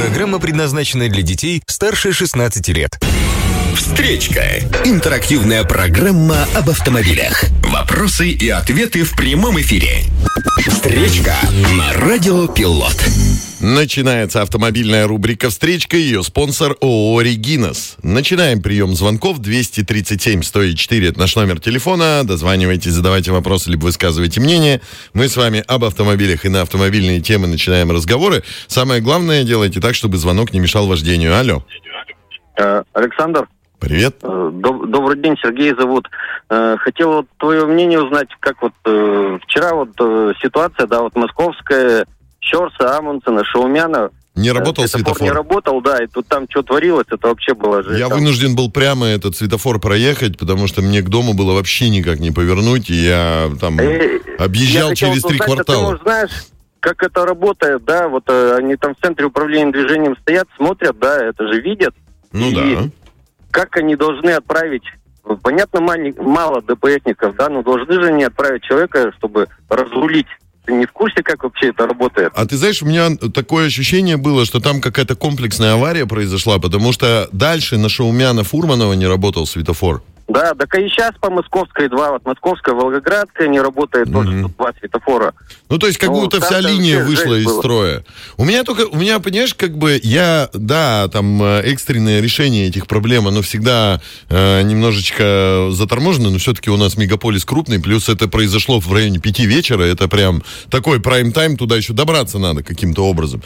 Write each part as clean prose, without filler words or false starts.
Программа предназначена для детей старше 16 лет. Встречка. Интерактивная программа об автомобилях. Вопросы и ответы в прямом эфире. Встречка на Радио Пилот. Начинается автомобильная рубрика «Встречка». Ее спонсор ООО «Регинас». Начинаем прием звонков. 237-104 – это наш номер телефона. Дозванивайтесь, задавайте вопросы, либо высказывайте мнение. Мы с вами об автомобилях и на автомобильные темы начинаем разговоры. Самое главное, делайте так, чтобы звонок не мешал вождению. Алло. Александр. Привет. Добрый день, Сергей зовут. Хотел вот твое мнение узнать, как вот вчера вот ситуация, да, вот московская, Щорса, Амундсена, Шаумяна. Не работал светофор? Не работал, да, и тут там что творилось, это вообще было же. Я вынужден был прямо этот светофор проехать, потому что мне к дому было вообще никак не повернуть, и я там объезжал через 3 квартала. Ты знаешь, как это работает, да, вот они там в центре управления движением стоят, смотрят, да, это же видят. Ну и да. Как они должны отправить, понятно, мало ДПСников, да, но должны же они отправить человека, чтобы разрулить. Ты не в курсе, как вообще это работает? А ты знаешь, у меня такое ощущение было, что там какая-то комплексная авария произошла, потому что дальше на Шаумяна-Фурманова не работал светофор. Да, так и сейчас по Московской 2, вот Московская, Волгоградская не работает, тоже тут 2 светофора. Ну, то есть, как будто вся линия вышла из строя. У меня, понимаешь, как бы, там экстренное решение этих проблем, оно всегда немножечко заторможено, но все-таки у нас мегаполис крупный, плюс это произошло в районе 5 вечера, это прям такой прайм-тайм, туда еще добраться надо каким-то образом.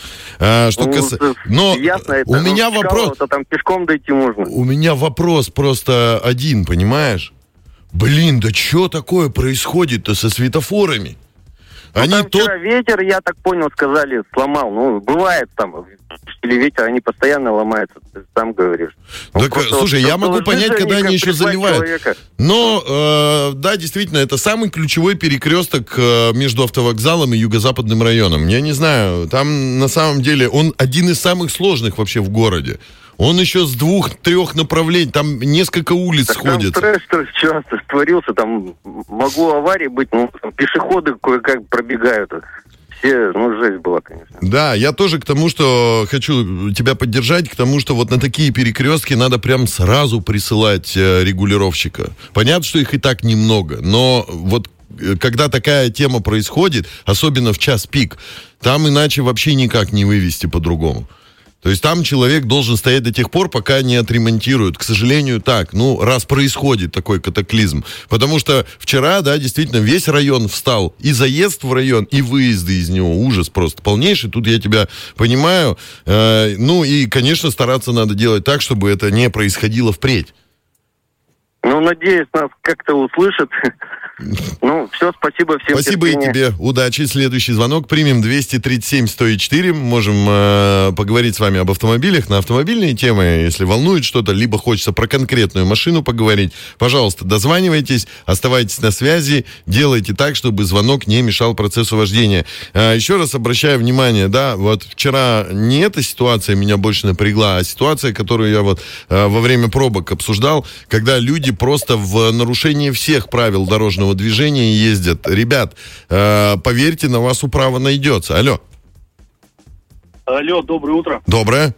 Но ясно, это, у меня вопрос... Там пешком дойти можно. У меня вопрос просто один, понимаешь? Блин, да что такое происходит-то со светофорами? Вчера ветер, я так понял, сказали, сломал. Ну, бывает там, или ветер, они постоянно ломаются, ты сам говоришь. Так, слушай, я могу понять, когда они еще заливают. Человека. Но, да, действительно, это самый ключевой перекресток между автовокзалом и юго-западным районом. Я не знаю, там на самом деле он один из самых сложных вообще в городе. Он еще с 2-3 направлений, там несколько улиц сходятся. Там трэш часто створился, там могло аварии быть, там пешеходы кое-как пробегают. Все, жесть была, конечно. Да, я тоже к тому, что хочу тебя поддержать, к тому, что вот на такие перекрестки надо прям сразу присылать регулировщика. Понятно, что их и так немного, но вот когда такая тема происходит, особенно в час пик, там иначе вообще никак не вывести по-другому. То есть там человек должен стоять до тех пор, пока не отремонтируют. К сожалению, так. Раз происходит такой катаклизм. Потому что вчера, да, действительно, весь район встал. И заезд в район, и выезды из него. Ужас просто полнейший. Тут я тебя понимаю. И, конечно, стараться надо делать так, чтобы это не происходило впредь. Надеюсь, нас как-то услышат. Все, спасибо всем. Спасибо терпения. И тебе. Удачи. Следующий звонок примем. 237-104. Можем поговорить с вами об автомобилях, на автомобильные темы, если волнует что-то, либо хочется про конкретную машину поговорить. Пожалуйста, дозванивайтесь, оставайтесь на связи, делайте так, чтобы звонок не мешал процессу вождения. Еще раз обращаю внимание, да, вот вчера не эта ситуация меня больше напрягла, а ситуация, которую я вот во время пробок обсуждал, когда люди просто в нарушении всех правил дорожного движения ездят. Ребят, поверьте, на вас управа найдется. Алло. Алло, доброе утро. Доброе.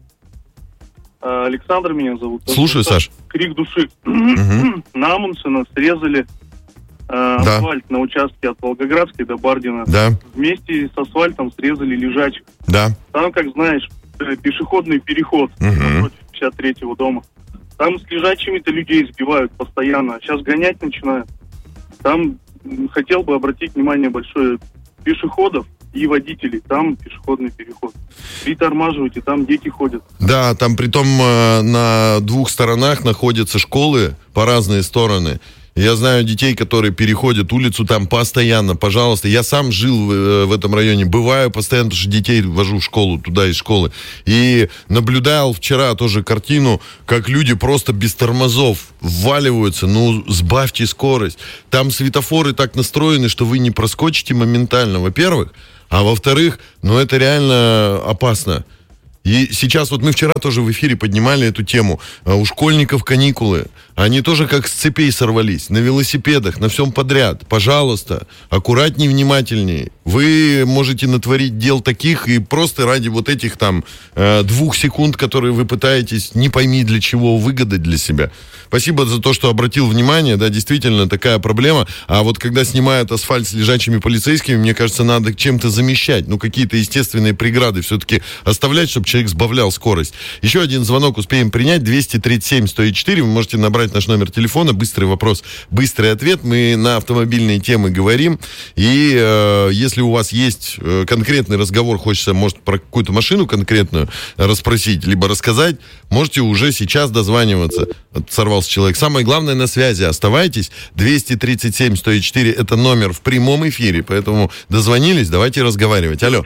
Александр меня зовут. Слушаю, Саш. Крик души. На Амундсена срезали асфальт на участке от Волгоградской до Бардина. Да. Вместе с асфальтом срезали лежачек. Да. Там, как знаешь, пешеходный переход напротив 53-го дома. Там с лежачими-то людей сбивают постоянно. Сейчас гонять начинают. Там хотел бы обратить внимание большое пешеходов и водителей. Там пешеходный переход. Притормаживайте, там дети ходят. Да, там притом на 2 сторонах находятся школы по разные стороны. Я знаю детей, которые переходят улицу там постоянно. Пожалуйста, я сам жил в этом районе, бываю постоянно, потому что детей вожу в школу, туда из школы. И наблюдал вчера тоже картину, как люди просто без тормозов вваливаются. Сбавьте скорость. Там светофоры так настроены, что вы не проскочите моментально, во-первых. А во-вторых, это реально опасно. И сейчас вот мы вчера тоже в эфире поднимали эту тему. У школьников каникулы. Они тоже как с цепей сорвались. На велосипедах, на всем подряд. Пожалуйста, аккуратней, внимательней. Вы можете натворить дел таких и просто ради вот этих там 2 секунд, которые вы пытаетесь, не пойми для чего, выгадать для себя. Спасибо за то, что обратил внимание. Да, действительно, такая проблема. А вот когда снимают асфальт с лежачими полицейскими, мне кажется, надо чем-то замещать. Ну, какие-то естественные преграды все-таки оставлять, чтобы человек сбавлял скорость. Еще один звонок успеем принять. 237-104. Вы можете набрать наш номер телефона. Быстрый вопрос, быстрый ответ. Мы на автомобильные темы говорим. И если у вас есть конкретный разговор, хочется, может, про какую-то машину конкретную расспросить, либо рассказать, можете уже сейчас дозваниваться. Сорвался человек. Самое главное, на связи оставайтесь. 237-104 это номер в прямом эфире, поэтому дозвонились, давайте разговаривать. Алло.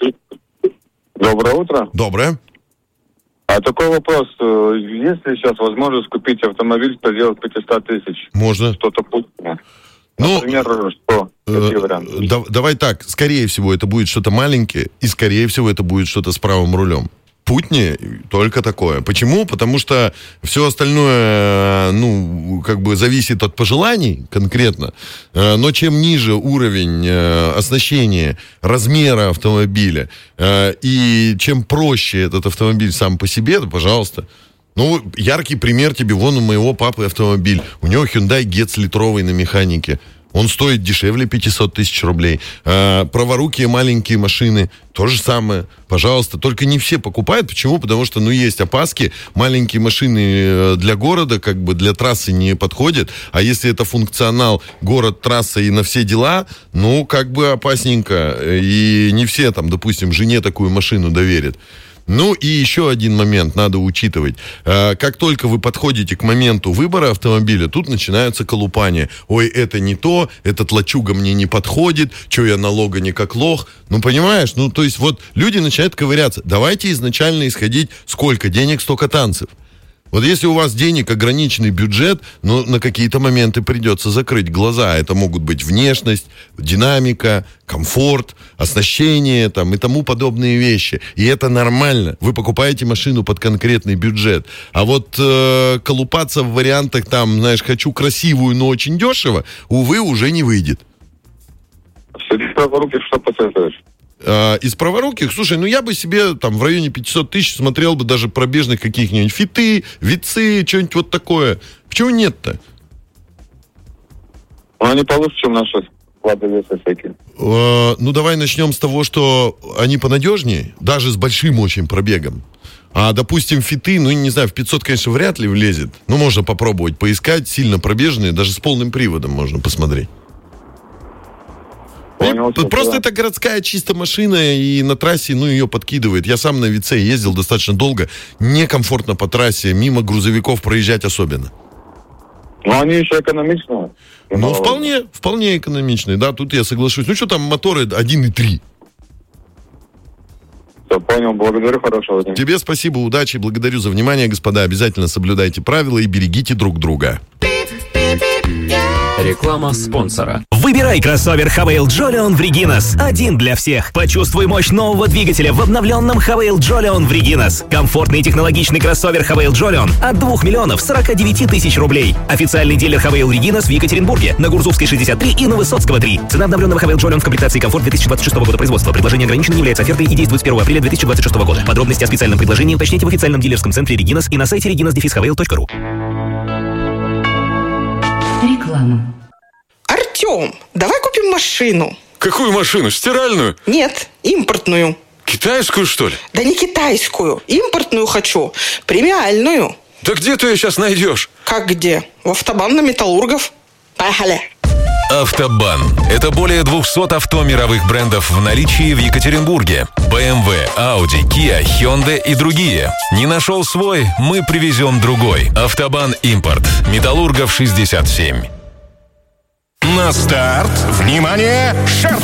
Доброе утро. Доброе. А такой вопрос. Есть ли сейчас возможность купить автомобиль в пределах 500 тысяч? Можно. Что-то путное. Ну, например, что? Какие варианты? Давай так. Скорее всего, это будет что-то маленькое, и скорее всего, это будет что-то с правым рулем. Путни только такое. Почему? Потому что все остальное, ну, как бы зависит от пожеланий конкретно. Но чем ниже уровень оснащения, размера автомобиля, и чем проще этот автомобиль сам по себе, то, пожалуйста. Ну, яркий пример тебе, вон у моего папы автомобиль. У него Hyundai Getz литровый на механике. Он стоит дешевле 500 тысяч рублей. Праворукие маленькие машины, то же самое. Пожалуйста, только не все покупают. Почему? Потому что, ну, есть опаски. Маленькие машины для города, как бы для трассы не подходят. А если это функционал город, трасса и на все дела, ну, как бы опасненько. И не все там, допустим, жене такую машину доверят. Ну и еще один момент надо учитывать. Как только вы подходите к моменту выбора автомобиля, тут начинаются колупания. Ой, это не то, этот лачуга мне не подходит, что я налога не как лох. Ну, понимаешь? Ну, то есть вот люди начинают ковыряться. Давайте изначально исходить, сколько денег, столько танцев. Вот если у вас денег ограниченный бюджет, ну, на какие-то моменты придется закрыть глаза. Это могут быть внешность, динамика, комфорт, оснащение там, и тому подобные вещи. И это нормально. Вы покупаете машину под конкретный бюджет. А вот колупаться в вариантах там, знаешь, хочу красивую, но очень дешево, увы, уже не выйдет. Среди праворуких что посоветуешь? Из праворуких, слушай, ну я бы себе там в районе 500 тысяч смотрел бы даже пробежных каких-нибудь фиты, вицы, что-нибудь вот такое. Почему нет-то? Ну, они получше, чем наши складовесы всякие. Ну, давай начнем с того, что они понадежнее, даже с большим очень пробегом. А, допустим, фиты, ну, не знаю, в 500, конечно, вряд ли влезет. Ну, можно попробовать поискать, сильно пробежные, даже с полным приводом можно посмотреть. Тут просто это городская чисто машина, и на трассе, ну, ее подкидывает. Я сам на Вице ездил достаточно долго. Некомфортно по трассе, мимо грузовиков проезжать особенно. Но они еще экономичные. Ну, вполне экономичные, да, тут я соглашусь. Ну, что там, моторы 1.3. Все, понял, благодарю, хорошего дня. Тебе спасибо, удачи, благодарю за внимание, господа. Обязательно соблюдайте правила и берегите друг друга. Реклама спонсора. Выбирай кроссовер Havail Jolion в Reginas. Один для всех. Почувствуй мощь нового двигателя в обновленном Havail Jolion в Reginas. Комфортный и технологичный кроссовер Havail Jolion от 2 миллионов 49 тысяч рублей. Официальный дилер Havail Reginas в Екатеринбурге. На Гурзувской 63 и на Высоцкого 3. Цена обновленного Havail Jolion в комплектации комфорт 2026 года производства. Предложение ограничено, не является офертой и действует с 1 апреля 2026 года. Подробности о специальном предложении уточните в официальном дилерском центре Reginas и на сайте reginas-havail.ru. Реклама. Артем, давай купим машину. Какую машину? Стиральную? Нет, импортную. Китайскую, что ли? Да не китайскую. Импортную хочу. Премиальную. Да где ты ее сейчас найдешь? Как где? В Автобан на Металлургов. Поехали. Автобан. Это более 200 авто мировых брендов в наличии в Екатеринбурге. BMW, Audi, Kia, Hyundai и другие. Не нашел свой? Мы привезем другой. Автобан Импорт. Металлургов 67. На старт. Внимание! Шарт!